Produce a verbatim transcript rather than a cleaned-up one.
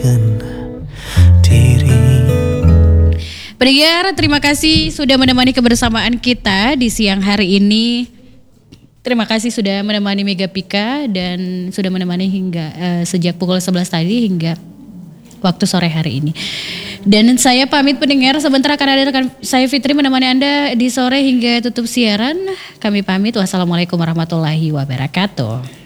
menyelamatkan diri. Pendengar, terima kasih sudah menemani kebersamaan kita di siang hari ini. Terima kasih sudah menemani Mega Pika dan sudah menemani hingga uh, sejak pukul sebelas tadi hingga waktu sore hari ini. Dan saya pamit pendengar, sebentar akan ada rekan saya Fitri menemani Anda di sore hingga tutup siaran. Kami pamit, wassalamualaikum warahmatullahi wabarakatuh.